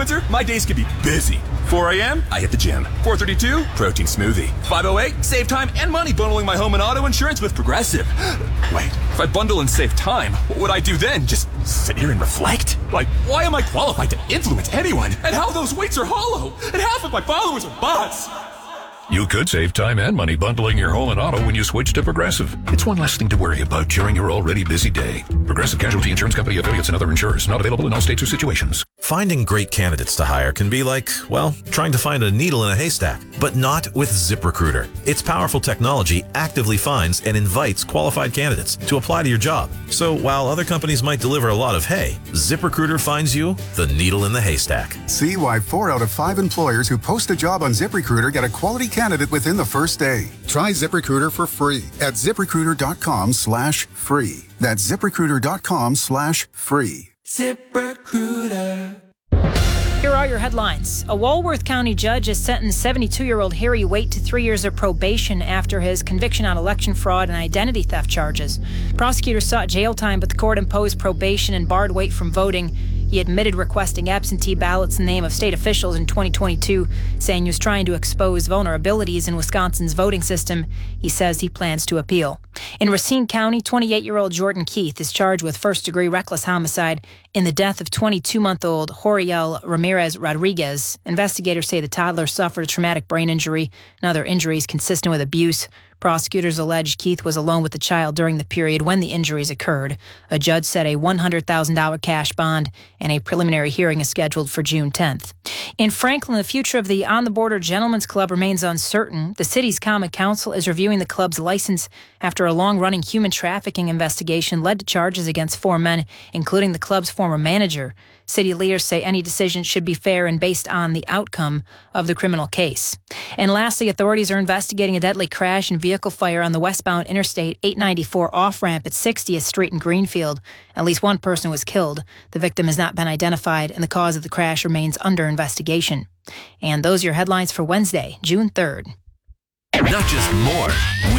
influencer, my days can be busy. 4 a.m., I hit the gym. 4:32, protein smoothie. 5:08, save time and money bundling my home and auto insurance with Progressive. Wait, if I bundle and save time, what would I do then? Just sit here and reflect? Like, why am I qualified to influence anyone? And how those weights are hollow? And half of my followers are bots. You could save time and money bundling your home and auto when you switch to Progressive. It's one less thing to worry about during your already busy day. Progressive Casualty Insurance Company affiliates and other insurers. Not available in all states or situations. Finding great candidates to hire can be like, well, trying to find a needle in a haystack. But not with ZipRecruiter. Its powerful technology actively finds and invites qualified candidates to apply to your job. So while other companies might deliver a lot of hay, ZipRecruiter finds you the needle in the haystack. See why 4 out of 5 employers who post a job on ZipRecruiter get a quality candidate within the first day. Try ZipRecruiter for free at ZipRecruiter.com/free. That's ZipRecruiter.com/free. ZipRecruiter. Here are your headlines. A Walworth County judge has sentenced 72-year-old Harry Waite to 3 years of probation after his conviction on election fraud and identity theft charges. Prosecutors sought jail time, but the court imposed probation and barred Waite from voting. He admitted requesting absentee ballots in the name of state officials in 2022, saying he was trying to expose vulnerabilities in Wisconsin's voting system. He says he plans to appeal. In Racine County, 28-year-old Jordan Keith is charged with first-degree reckless homicide in the death of 22-month-old Horiel Ramirez Rodriguez. Investigators say the toddler suffered a traumatic brain injury and other injuries consistent with abuse. Prosecutors allege Keith was alone with the child during the period when the injuries occurred. A judge set a $100,000 cash bond, and a preliminary hearing is scheduled for June 10th. In Franklin, the future of the On the Border Gentlemen's Club remains uncertain. The city's Common Council is reviewing the club's license after a long-running human trafficking investigation led to charges against 4 men, including the club's former manager. City leaders say any decision should be fair and based on the outcome of the criminal case. And lastly, authorities are investigating a deadly crash and vehicle fire on the westbound Interstate 894 off-ramp at 60th Street in Greenfield. At least one person was killed. The victim has not been identified, and the cause of the crash remains under investigation. And those are your headlines for Wednesday, June 3rd. Not just more